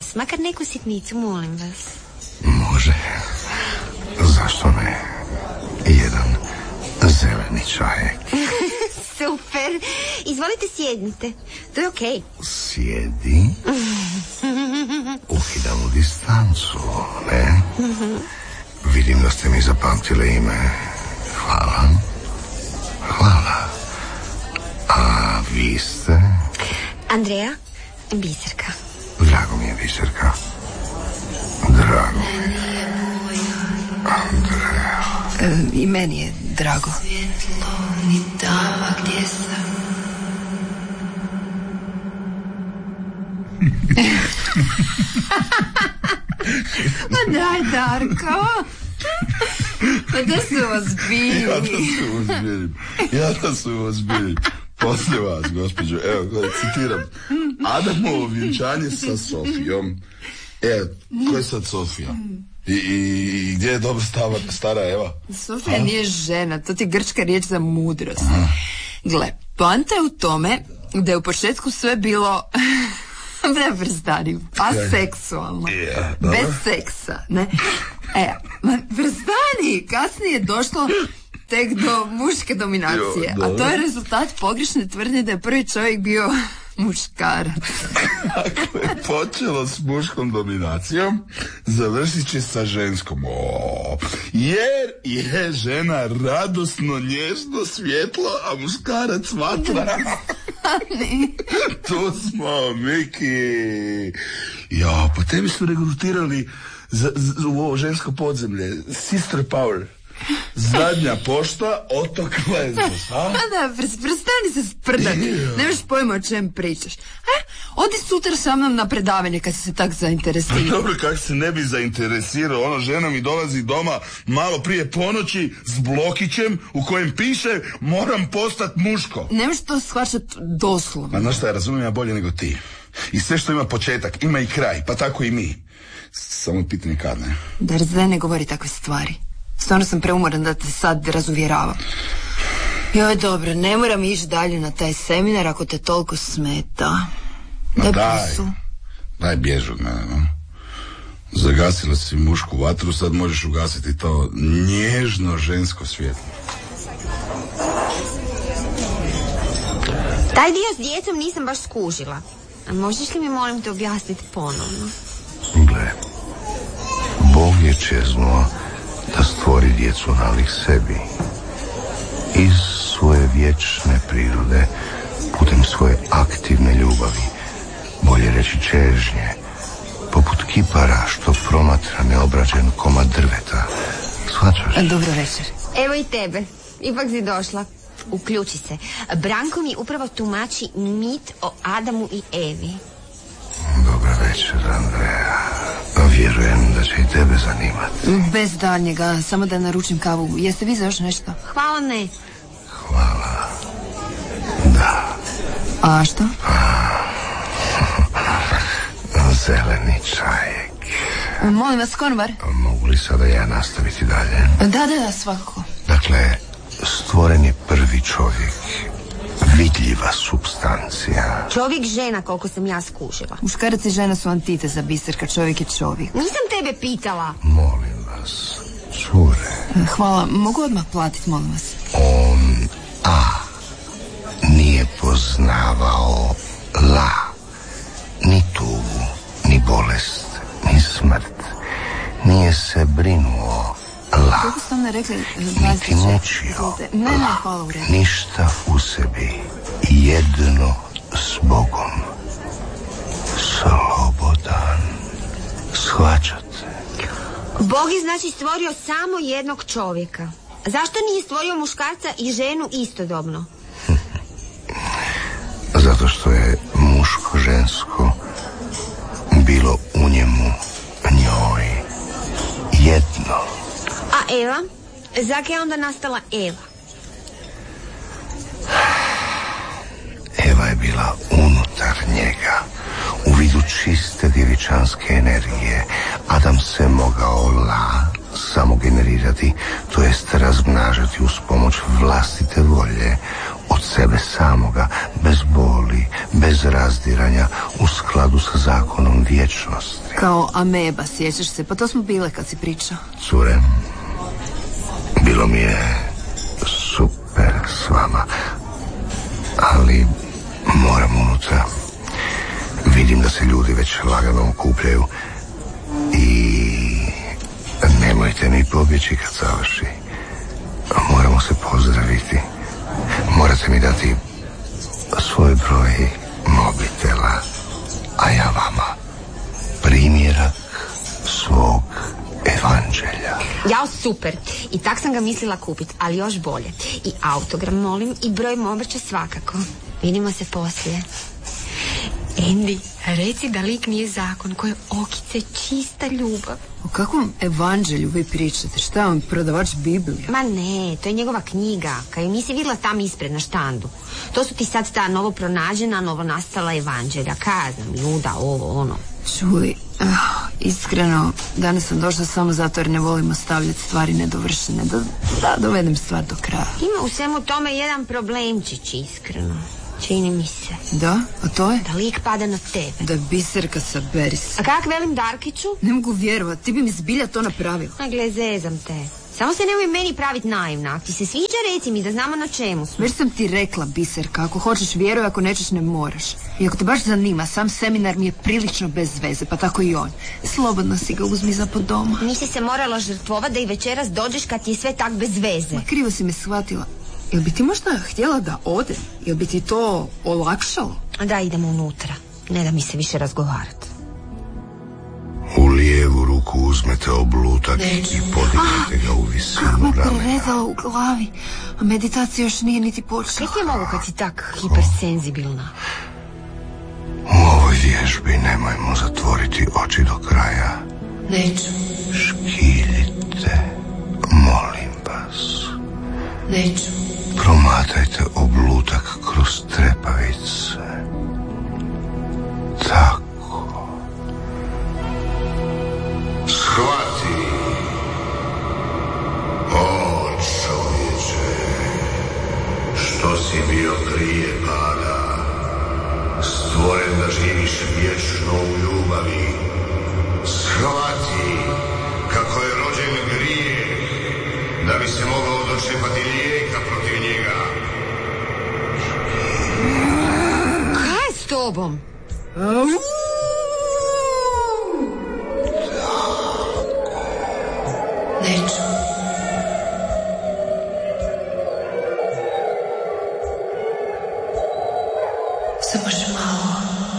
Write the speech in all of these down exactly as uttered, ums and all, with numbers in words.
vas, makar neku sitnicu, molim vas. Može. Zašto ne? Jedan zeleni čajek. Super. Izvolite, sjednite. To je okej. Okay. Sjedi. Ukidamo distancu, ne? Vidim da ste mi zapamtile ime. Hvala. Hvala. A vi ste? Andreja Biserka. Drago mi je, Biserka. Drago mi je. Andreja. E, I meni je drago. Svjetlo ni tamo gdje sam. Pa daj, Darko. Pa da su vas bili. Ja da su vas bili. Ja da su vas bili. Poslije vas, gospođo. Evo, citiram. Adamovo vjenčanje sa Sofijom. E, ko je sad Sofija? I, i, i gdje je dobro stava, stara Eva? Sofija A? nije žena, to ti je grčka riječ za mudrost. Aha. Gle, poanta je u tome da je u početku sve bilo ne prstani, aseksualno, yeah, bez seksa, ne? E, ma prstani, kasnije je došlo tek do muške dominacije, jo, a to je rezultat pogrešne tvrdnje da je prvi čovjek bio muškarac. Ako je počelo s muškom dominacijom, završit će sa ženskom. O, jer je žena radosno, nježno svjetlo, a muškarac vatra. Tu smo, Miki. Ja, pa tebi su regrutirali za, za, u ovo žensko podzemlje. Sister Power. Zadnja pošta, otok Lesbos, a? Da, prestani se sprdati. Nemaš pojma o čem pričaš. E, odi sutra sa mnom na predavanje kad si se tak zainteresirao. Dobro, kako se ne bi zainteresirao. Ona žena mi dolazi doma malo prije ponoći s blokićem u kojem piše moram postat muško. Nemaš to shvaćat doslovno. Ma znaš šta, ja razumijem ja bolje nego ti. I sve što ima početak, ima i kraj, pa tako i mi. Samo pitanje kad, ne? Dar ne govori takve stvari. Stvarno sam preumoran da te sad razuvjeravam. Joj, dobro, ne moram ići dalje na taj seminar ako te toliko smeta. Ma daj, daj bjež od mene, no. Zagasila si mušku vatru, sad možeš ugasiti to nježno žensko svjetlo. Taj dio s djecom nisam baš skužila. A možeš li mi, molim te, objasniti ponovno? Gle, Bog je čeznuo da stvori djecu nalik sebi. Iz svoje vječne prirode, putem svoje aktivne ljubavi, bolje reći čežnje, poput kipara što promatra neobrađen komad drveta. Shvaćaš? Dobro večer. Evo i tebe. Ipak si došla. Uključi se. Branko mi upravo tumači mit o Adamu i Evi. Dobra večer, Andreja. Vjerujem da će i tebe zanimati. Bez daljnjega, samo da naručim kavu. Jeste vi za još nešto? Hvala, ne. Hvala. Da. A što? Zeleni čajek. Molim vas, konvar. Mogu li sada ja nastaviti dalje? Da, da, da, svakako. Dakle, stvoren je prvi čovjek. Vidljiva supstancija. Čovjek žena, koliko sam ja skužila. Muškarac i žena su antiteza, Biserka, čovjek je čovjek. Nisam tebe pitala. Molim vas, cure. Hvala, mogu odmah platiti, molim vas. On, a, nije poznavao la, ni tugu, ni bolest, ni smrt. Nije se brinuo la, kako ste onda rekli, niti mučio ne, ne, hvala u redu. Ništa u sebi, jedno s Bogom. Slobodan. Shvaćate? Bog je znači stvorio samo jednog čovjeka. Zašto nije stvorio muškarca i ženu istodobno? Zato što je muško-žensko bilo u njemu, njoj, jedno. A Eva? Zak je onda nastala Eva? Eva je bila unutar njega, u vidu čiste djevičanske energije. Adam se mogao la samo generirati, to jest razmnažati uz pomoć vlastite volje, od od sebe samoga, bez boli, bez razdiranja, u skladu sa zakonom vječnosti. Kao ameba, sjećaš se? Pa to smo bile kad si pričao. Cure, bilo mi je super s vama, ali moram unutra. Vidim da se ljudi već lagano okupljaju i nemojte mi pobjeći kad završi. Moramo se pozdraviti. Morate mi dati svoj broj mobitela, a ja vama primjerak svog evanđelja. Jao, super. I tak sam ga mislila kupiti, ali još bolje. I autogram molim i broj mobića svakako. Vidimo se poslije. Andy, reci da lik nije zakon, koje okice čista ljubav. O kakvom evanđelju vi pričate? Šta je on, prodavač Biblije? Ma ne, to je njegova knjiga, kad ju nisi vidjela tam ispred na štandu. To su ti sad ta novo pronađena, novo nastala evanđelja, kaznam, juda, ovo, ono. Čuj, uh, iskreno, danas sam došla samo zato jer ne volimo stavljati stvari nedovršene, da, da dovedem stvar do kraja. Ima u svemu tome jedan problemčić, iskreno. Čini mi se. Da? A to je? Da lik pada na tebe. Da je biserka sa Beris. A kak velim Darkiću? Ne mogu vjerovati, ti bi mi zbilja to napravila. A gle, zezam te. Samo se nemoj meni praviti naivna. Ako ti se sviđa, reci mi da znamo na čemu smo. Već sam ti rekla, biserka, ako hoćeš vjeruj, ako nećeš ne moraš. I ako te baš zanima, sam seminar mi je prilično bez veze, pa tako i on. Slobodno si ga uzmi za pod doma. Nisi se morala žrtvovati da i večeras dođeš kad ti je sve tak bez veze. Ma krivo si me shvatila. Jel bi ti možda htjela da ode? Jel bi ti to olakšalo? Da, idemo unutra. Ne da mi se više razgovarati. U lijevu ruku uzmete oblutak i podignete ga u visinu ramena. Kako me prerezalo u glavi, a meditacija još nije niti počela. Kako je mogu kad si tak hipersenzibilna? U ovoj vježbi nemojmo zatvoriti oči do kraja. Neću, Škiljite, molim vas. neću. Promatrajte oblutak kroz trepavice. Tako. Shvati. O čovječe, što si bio prije pada, stvoren da živiš vječno u ljubavi. Shvati kako je rođen grijeh, da bi se mogao dočepati lijeka protiv njega. Kaj je s tobom? Neću. Samo još malo.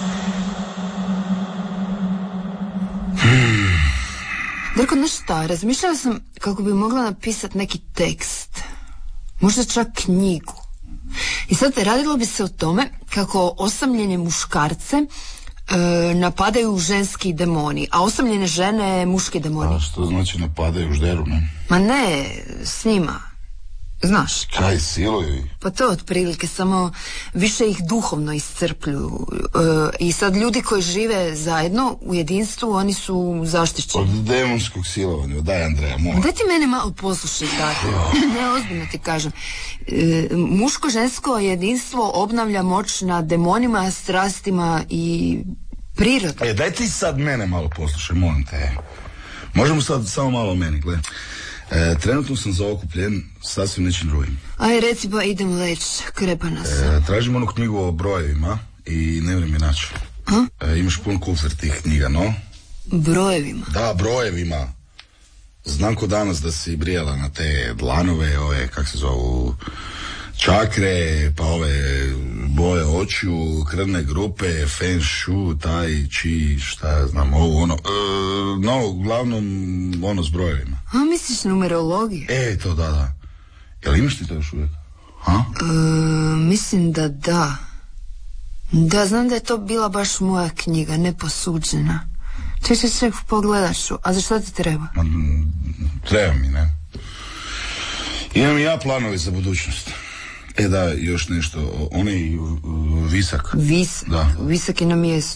Darko, znaš šta, razmišljala sam kako bi mogla napisati neki tekst. Možda čak knjigu. I sad radilo bi se o tome kako osamljene muškarce e, napadaju ženski demoni, a osamljene žene muški demoni. A što znači napadaju žderu, ne? Ma ne, s njima. Znaš? Kaj, siluju ih? Pa to je otprilike, samo više ih duhovno iscrpljuju. E, I sad ljudi koji žive zajedno u jedinstvu, oni su zaštićeni. Od demonskog silovanja, daj Andreja, molim. Daj ti mene malo poslušaj, tako. Ne, ozbiljno ti kažem. E, muško-žensko jedinstvo obnavlja moć nad demonima, strastima i prirodom. E, daj ti sad mene malo poslušaj, molim te. Možemo sad samo malo o meni, gle. E, trenutno sam zaokupljen sasvim nečim drugim. Aj, reci pa idem leć, krepana sam. E, tražim onu knjigu o brojevima i ne vjerujem je naći. E, imaš pun kufer tih knjiga, no? Brojevima? Da, brojevima. Znam ko danas da si brijala na te dlanove, ove, kak se zovu, čakre, pa ove boje očiju, krvne grupe, feng shui, tai chi, šta ja znam, ovo, ono, e, no, uglavnom, ono s brojevima. A, misliš numerologije? E, to da, da. Jel imaš ti to još uvijek? Ha? E, mislim da da. Da, znam da je to bila baš moja knjiga, neposuđena. Ček, ček, ček, pogledat ću. A za što ti treba? Ma, treba mi, ne? Imam i ja planovi za budućnost. E da, još nešto, onaj uh, Visak. Visak? Da. Visak je na mjestu.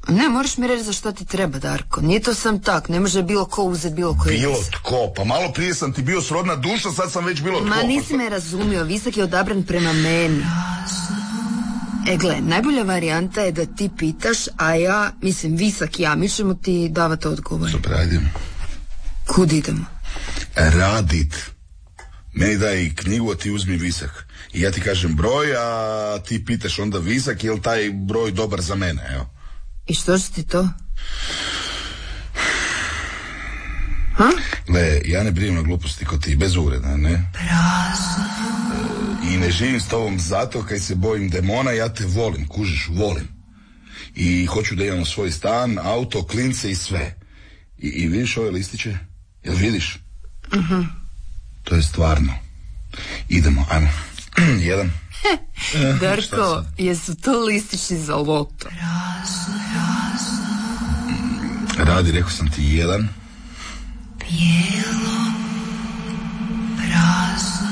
Ne, moraš mi reći za što ti treba, Darko. Nije to sam tak, ne može bilo ko uzeti bilo koji Bilo visok. tko, pa malo prije sam ti bio srodna duša, sad sam već bilo tko. Ma nisi me razumio, visok je odabran prema meni. E gle, najbolja varijanta je da ti pitaš, a ja, mislim visok ja, mi ćemo ti davati odgovor. Super, ajde. Kud idemo? Radit. Meni daj knjigu, a ti uzmi visak. I ja ti kažem broj, a ti pitaš onda visak, je li taj broj dobar za mene, evo. I što će ti to? Ha? Gle, ja ne brinem na gluposti kod ti, bez uvreda, ne? Prazno. I ne živim s tobom zato kaj se bojim demona, ja te volim, kužiš, volim. I hoću da imamo svoj stan, auto, klince i sve. I, i vidiš ove listiće? Jel vidiš? Mhm. To je stvarno. Idemo, ajmo. Jedan. Darko, jesu to listići za loto? Prazno, prazno. Radi, rekao sam ti jedan. Bijelo. Prazno.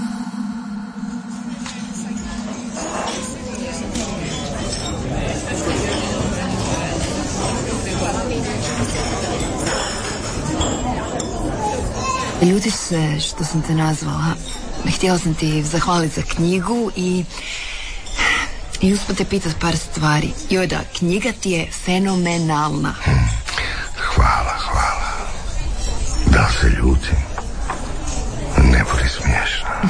Ljuti se što sam te nazvala. Htjela sam ti zahvaliti za knjigu i i usput te pitat par stvari. Joj da, knjiga ti je fenomenalna. Hvala, hvala. Da se ljutim? Ne budi smiješna.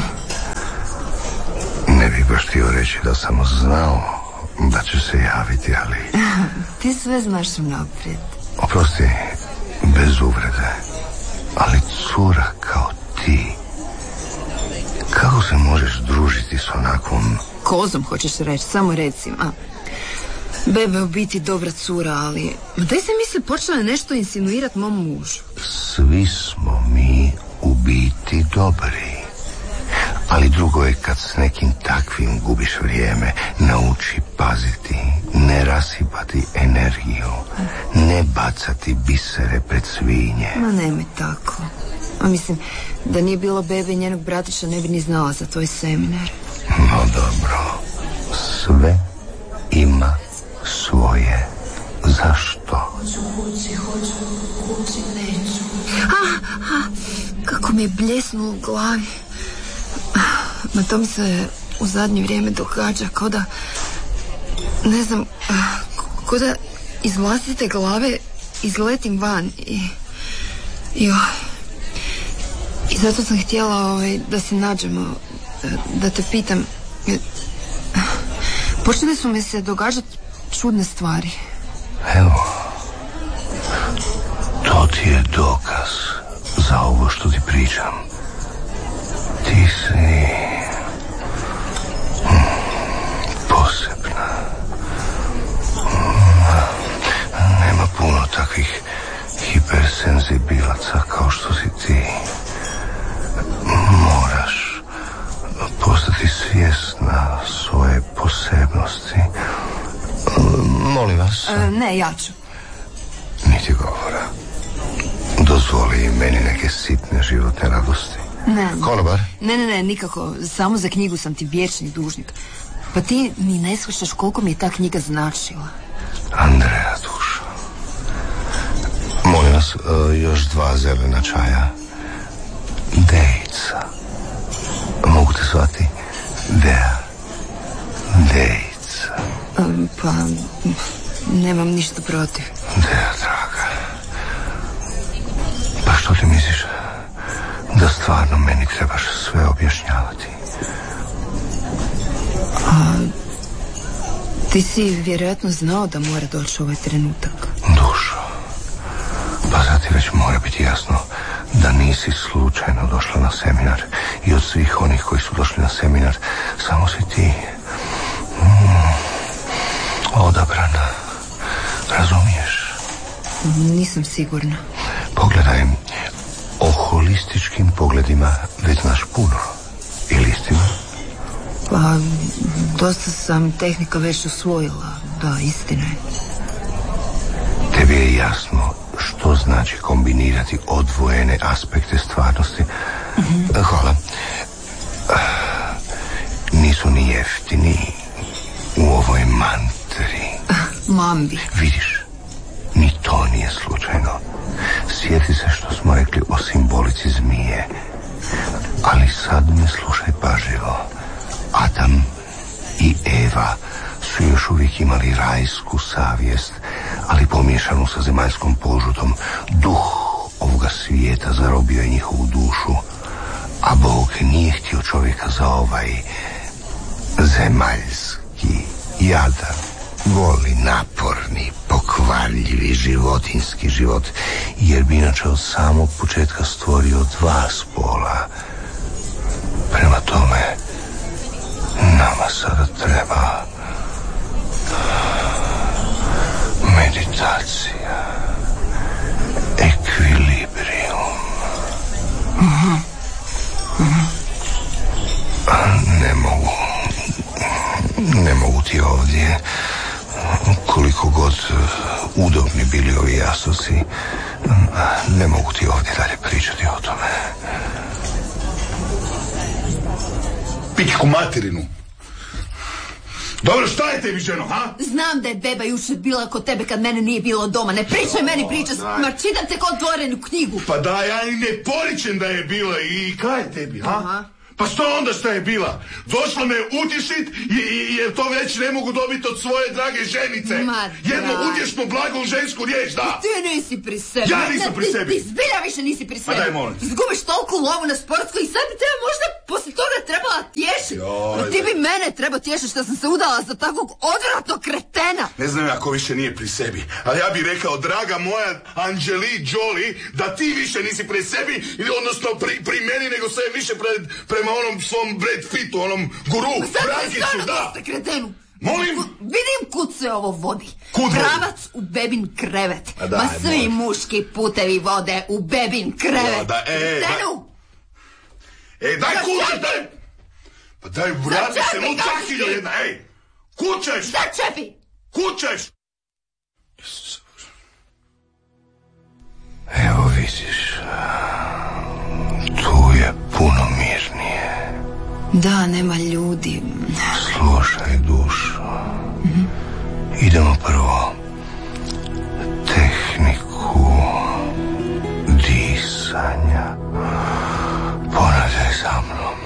Ne bih baš htio reći da sam znao da će se javiti, ali... Ti sve znaš naprijed. Oprosti, bez uvrede, ali cura kao ti, kako se možeš družiti s onakvom... Kozom hoćeš reći, samo reci. A. Bebe u biti dobra cura, ali... Daj se misli počela nešto insinuirat mom mužu. Svi smo mi u biti dobri. Ali drugo je kad s nekim takvim gubiš vrijeme. Nauči paziti, ne rasipati energiju, ne bacati bisere pred svinje. Ma nemoj tako. A mislim, da nije bilo Bebe i njenog bratića ne bi ni znala za tvoj seminar. No dobro, sve ima svoje zašto. Hoću kući, hoću kući, neću. A, a, kako mi je bljesnulo u glavi. Ma to mi se u zadnje vrijeme događa kao da, ne znam, kao da iz vlastite glave izletim van i, i, i zato sam htjela ovaj, da se nađemo, da te pitam. Počele su mi se događati čudne stvari. Evo, to ti je dokaz za ovo što ti pričam. Ti si posebna. Nema puno takvih hipersenzibilaca kao što si ti. Moraš postati svjesna svoje posebnosti. Molim vas. E, ne, ja ću. Niti govora. Dozvoli meni neke sitne životne radosti. Ne. Konobar? Ne, ne, ne, nikako. Samo za knjigu sam ti vječni dužnik. Pa ti ni ne shvaćaš koliko mi je ta knjiga značila. Andreja duša. Molim vas, još dva zelena čaja. Dejica. Mogu te zvati? Dea. Dejica. Um, pa, nemam ništa protiv. Dea, draga. Pa što ti misliš? Da stvarno meni trebaš sve objašnjavati? A, ti si vjerojatno znao da mora doći ovaj trenutak. Dušo. Pa sad ti već mora biti jasno da nisi slučajno došla na seminar. I od svih onih koji su došli na seminar, samo si ti mm, odabrana. Razumiješ? Nisam sigurna. Pogledaj, o holističkim pogledima već znaš puno. Ili istina? Pa, dosta sam tehnika već usvojila. Da, istina je. Tebi je jasno što znači kombinirati odvojene aspekte stvarnosti. Mm-hmm. Hvala. Nisu ni jeftini u ovoj mantri. Mambi. Vidiš, to nije slučajno. Sjeti se što smo rekli o simbolici zmije. Ali sad me slušaj pažljivo. Adam i Eva su još uvijek imali rajsku savjest, ali pomiješanu sa zemaljskom požutom. Duh ovoga svijeta zarobio je njihovu dušu, a Bog nije htio čovjeka za ovaj zemaljski jadan, goli, naporni, pokvarljivi životinski život, jer bi inače od samog početka stvorio dva spola. Prema tome, nama sada treba meditacija, ekvilibrijum. Uh-huh. Uh-huh. Ne mogu, ne mogu ti ovdje, koliko god udobni bili ovi jasosi, ne mogu ti ovdje dalje pričati o tome. Pičku materinu. Dobro, šta je tebi, ženo, ha? Znam da je beba jučer bila kod tebe kad mene nije bilo doma. Ne pričaj meni priče, ma čitam te kod otvorenu knjigu. Pa da, ja i ne poričem da je bila. I kaj je tebi, ha? Aha. Pa što onda šta je bila? Došla me utišit jer to već ne mogu dobiti od svoje drage ženice. Ma, jednu utješnu, blagu žensku riječ, da. I ti nisi pri sebi. Ja nisam pri sebi. Ti, ti zbilja više nisi pri sebi. Pa daj, molim. Izgubiš toliko lovu na sportskoj i sad bi te možda poslije toga trebala tješiti. No, ti bi mene trebao tješiti što sam se udala za takvog odvratnog kretena. Ne znam ako više nije pri sebi, ali ja bih rekao, draga moja Anđeli Jolie, da ti više nisi pri sebi, odnosno pri, pri meni, nego sve više pred, prema onom svom Brad Pittu, onom guru, Frankiću, da. Sad kretenu. Molim? Vidim kud se ovo vodi. Kud Pravac u bebin krevet. A da, ma svi molim. muški putevi vode u bebin krevet. Da, da, e, Kretenu! Da. E, daj kuće, daj! Pa daj, vrati se, lutakiljo jedna, ej! Kućeš! Začepi! Kućeš! Evo vidiš, tu je puno mirnije. Da, nema ljudi. Slušaj, dušo. Mm-hmm. Idemo prvo tehniku disanja. Ponavljaj za mnom.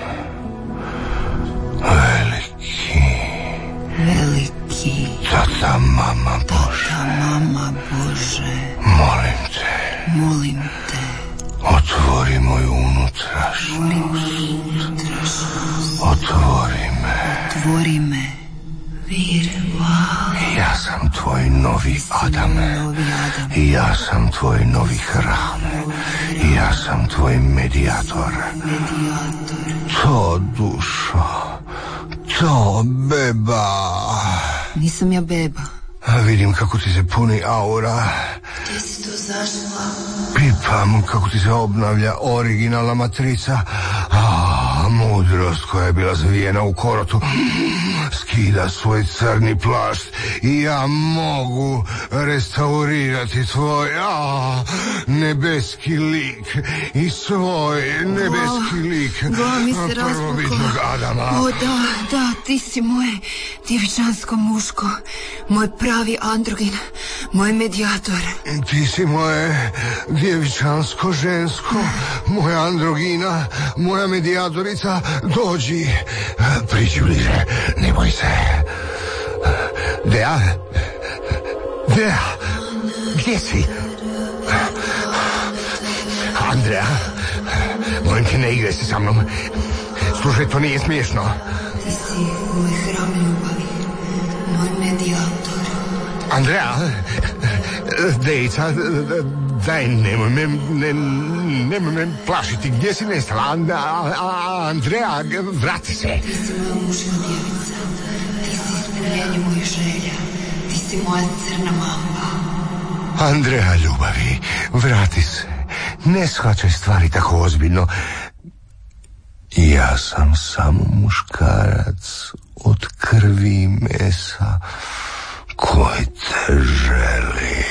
Veliki. Veliki. Tata, mama Bože. Tata, mama Bože. Molim te. Molim te. Otvori moju unutrašnjost. Otvori moju unutrašnjost. Otvori me. Otvori me. Virva. Ja sam tvoj novi Adam. Novi Adam. I ja sam tvoj novi hram. I ja sam tvoj medijator. Medijator. To, dušo. To, beba. Nisam ja beba. A vidim kako ti se puni aura. Gdje si to zašla? Pipam kako ti se obnavlja originalna matrica. A, mudrost koja je bila zavijena u korotu skida svoj crni plašt i ja mogu restaurirati tvoj a, nebeski lik i svoj nebeski lik prvobitnog Adama. O da, da, ti si moje djevičansko muško, moj pravi androgin, moj medijator. Ti si moje djevičansko žensko, moja androgina, moja medijatorica. Dođi, priđi bliže, ne boj se. Dea? Dea? Gdje si? Andrea, molim te, ne igraj se sa mnom. Slušaj, to nije smiješno. Ti si moj hram ljubavi, moj medijator. Andrea, dejica, daj, nemoj me, ne, nemoj me plašiti. Gdje si nestala? A, a, Andrea, vrati se. Ti si moja muška djevica. Ti si ispunjenje mojih želja. Ti si moja crna mamba. Andrea, ljubavi, vrati se. Ne shvaćaj stvari tako ozbiljno. Ja sam samo muškarac od krvi i mesa koji te želi.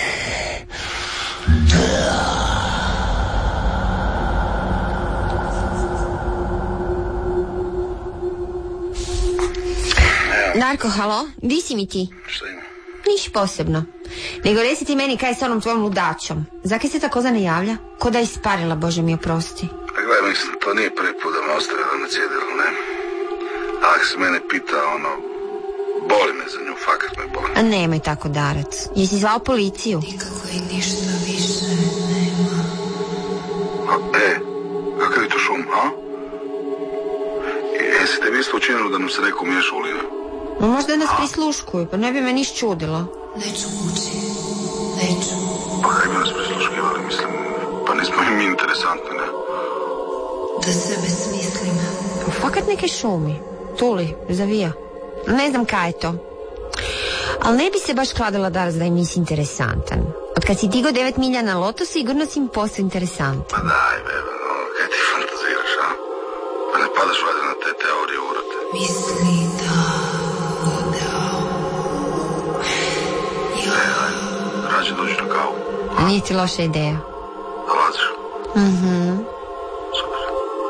Darko, halo, di si mi ti? Šta ima? Niš posebno. Nego reci ti meni kaj je s onom tvojom ludačom. Zakaj se tako ne javlja? Ko da je isparila, Bože mi oprosti. A gledaj, mislim, to nije prvi put da me ostavila na cjedilu, ne? A ako se mene pita, ono, boli me za nju, fakat me boli. A nemoj tako, Darac. Jesi zvao policiju? Nikako i ništa više nema. A, e, kakav je to šum, a? Jesi tebi isto učinilo da nam se neko miješa u live? No možda nas prisluškuju, pa ne bi me niš čudilo. Neću kući, neću. Pa kaj bi nas prisluškivali, mislim, pa nismo im interesantni, ne? Da sebe smislim. Fakat neke šumi. Tuli, zavija. Ne znam kaj je to. Ali ne bi se baš kladila, Darac, da im nisi interesantan. Od kad si digo devet milja na loto, sigurno si im posao interesantan. Pa daj, bebe, no, kaj ti fantaziraš, a? Pa ne padaš valjda na te teorije urote. Misli da udao. Ja. E, aj, rađe dođi na kavu. Nije ti loša ideja. Dolaziš? Mhm. Super.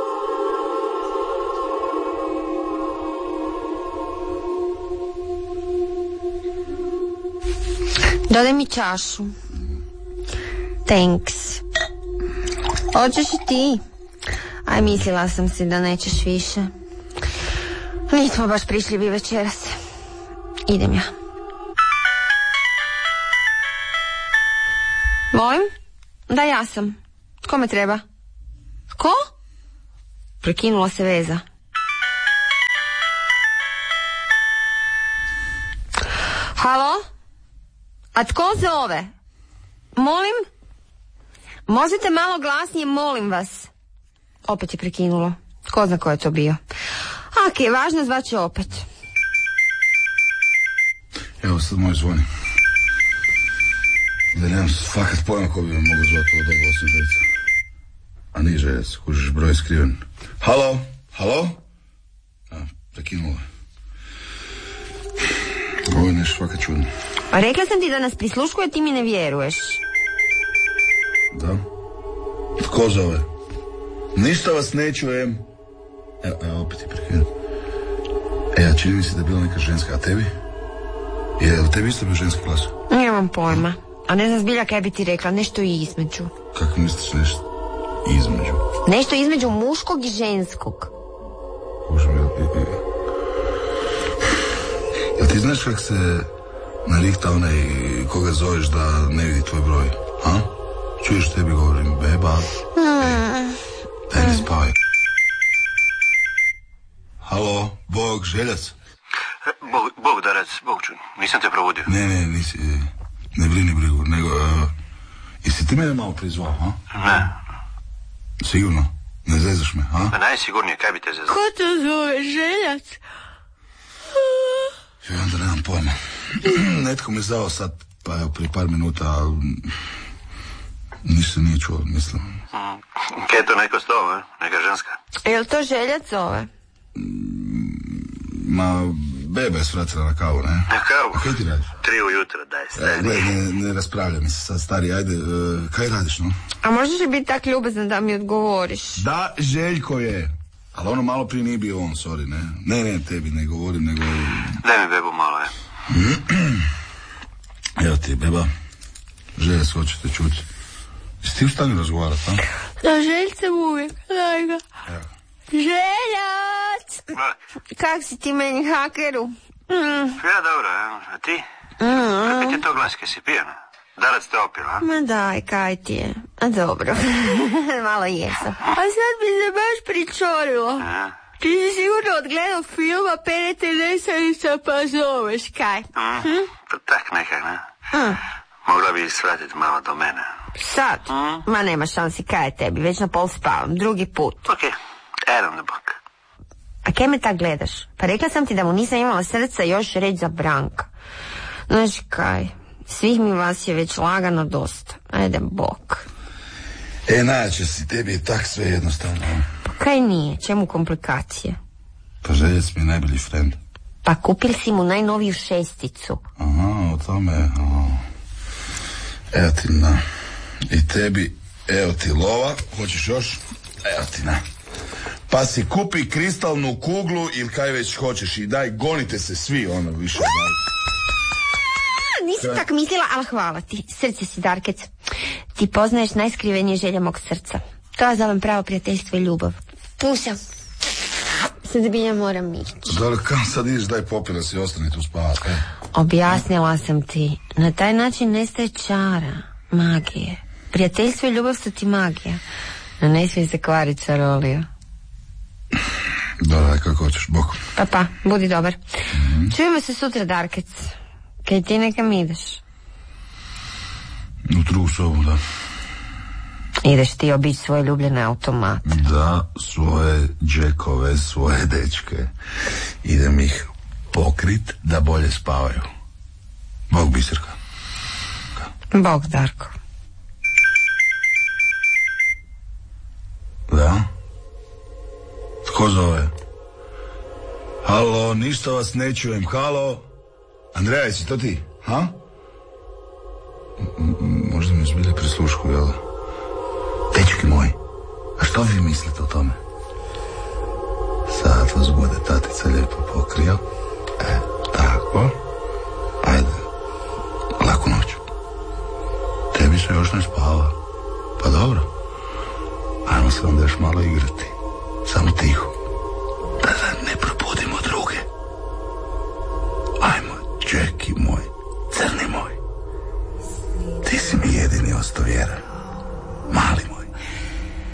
Dodaj mi čašu. Thanks. Hoćeš i ti? Aj, mislila sam si da nećeš više. Nismo baš prišljivi večeras. Idem ja. Molim? Da, ja sam. Tko me treba? Ko? Prekinula se veza. Halo? A tko zove? Molim? Možete malo glasnije, molim vas. Opet je prekinulo. Ko zna ko je to bio. Ak je važno, zvaće opet. Evo sad moj zvoni. Da nemam fakat pojma ko bi me mogu zvati ovo dobu osam djeca. A nije željac, kužiš, broj skriven. Halo? Halo? A, prekinulo je. Ovo je nešto fakat čudno. A rekla sam ti da nas prisluškuje, ti mi ne vjeruješ. Da? Tko zove? Ništa vas ne čujem. Evo, evo opet je prekinuo. E, a čini mi se da je bila neka ženska, a tebi? Je li tebi isto bio ženski glas? Nemam pojma. A ne znam zbilja kaj bi ti rekla, nešto i između. Kako misliš nešto između? Nešto između muškog i ženskog. Bože mi, jel ti znaš kak se narikta onaj koga zoveš da ne vidi tvoj broj? A? Čuješ, tebi govorim, beba. Mm. Daj mi spavaj. Halo, Bog, željac? Bog, Bog Darac, Bog čun, nisam te probudio. Ne, ne, nisi, ne brini brigu, nego, uh, jesi ti mene malo prizvao, ha? Ne. Sigurno? Ne zezaš me, ha? Pa najsigurnije, kaj bi te zezao? Ko to zove, željac? Ja onda nemam pojma. Netko mi zvao sad, pa evo, prije par minuta, ali ništa nije čuo, mislim. Mm. Kaj je to neko s tobom, eh? Neka ženska? Jel to željac zove? Ma, beba je svratila na kavu, ne? Na kavu? A kaj ti radiš? Tri ujutro, daj, stari. Ne, ne, ne raspravljaj mi se sad, stari, ajde, uh, kaj radiš, no? A možeš li biti tak ljubazan da mi odgovoriš? Da, Željko je. Ali ono malo prije nije bio on, sorry, ne? Ne, ne, tebi ne govorim, nego... Daj mi bebu malo, je. Evo ti, beba. Želja se hoćete čuti. Jesi ti u stanju razgovarati, a? Da, željcem uvijek, daj ga. Evo. Željac! Kak si ti meni, hakeru? Mm. Ja, dobro, a ti? Mm. Kako ti je to glas, kaj si pijena? Darac te opila, a? Ma daj, kaj ti je? A dobro, malo jesam. A sad bi se baš pričorilo. A? Ti si sigurno odgledao filma Perete Nesavica pa zoveš, kaj? Mm. Hm? Pa tak nekaj, ne? Mm. Mogla bi svratiti malo do mene. Sad? Mm. Ma nema šansi, kaj je tebi, već na pol spavam, drugi put. Ok, add on the book. A kaj me tak gledaš? Pa rekla sam ti da mu nisam imala srca još reći za Branka. Znaš kaj, svih mi vas je već lagano dosta. Ajde, bok. E, najče si, tebi je tak sve jednostavno. Pa kaj nije, čemu komplikacije? Pa Željac mi je najbolji friend. Pa kupili si mu najnoviju šesticu. Aha, o tome, aha. Evo ti na. I tebi, evo ti lova, hoćeš još? Evo ti na. Pa si kupi kristalnu kuglu ili kaj već hoćeš i daj, gonite se svi, ono, više. Daj. Nisi nisam tako mislila, ali hvala ti. Srce si, Darkec. Ti poznaješ najskrivenije želje mog srca. To ja zovem pravo prijateljstvo i ljubav. Pušam. Sad zbilja moram ići. Dobro, kam sad ideš, daj popila si, ostani tu spavat, e? Objasnila sam ti. Na taj način nestaje čara, magije. Prijateljstvo i ljubav su ti magija. No ne smije se kvariti, Čarolio. Dobro, daj kako hoćeš, bok. Pa pa, budi dobar. Mm-hmm. Čujemo se sutra, Darkec. Kaj ti nekam ideš? U drugu sobu, da. Ideš ti obići svoje ljubljene automat. Da, svoje džekove, svoje dečke. Idem ih pokrit da bolje spavaju. Bog, Biserka. Bog, Darko. Da? Tko zove? Halo, ništa vas ne čujem, halo? Andreja, jesi to ti, ha? M- možda mi zbilje prislušku, jel? Dečki moji, a što vi mislite o tome? Sad vas bude tatica lijepo pokrio. E, tako. Ajde, laku noć. Tebi se još ne spava. Pa dobro. Ajmo se onda još malo igrati. Samo tiho. Da ne probudimo druge. Ajmo, Džeki moj, crni moj. Ti si mi jedini ostao vjeran.